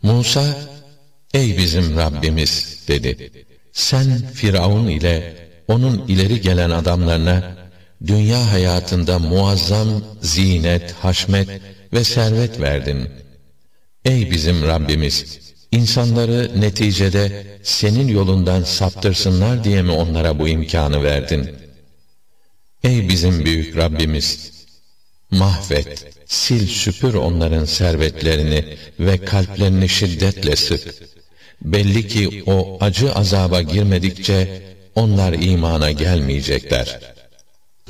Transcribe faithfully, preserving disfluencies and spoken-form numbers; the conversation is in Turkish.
Musa, ey bizim Rabbimiz dedi. Sen Firavun ile onun ileri gelen adamlarına dünya hayatında muazzam zinet, haşmet ve servet verdin. Ey bizim Rabbimiz, insanları neticede senin yolundan saptırsınlar diye mi onlara bu imkanı verdin? Ey bizim büyük Rabbimiz, mahvet, sil süpür onların servetlerini ve kalplerini şiddetle sık. Belli ki o acı azaba girmedikçe onlar imana gelmeyecekler.